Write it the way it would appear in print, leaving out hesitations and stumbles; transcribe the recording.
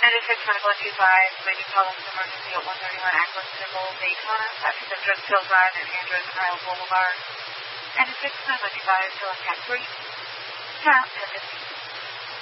96 Medical advised, lady problems emergency at 131 Ackland Circle, Daytona, passenger drug field drive at Andrews and Isle Boulevard. 96 Medical advised, still in cat 3, count 10:15.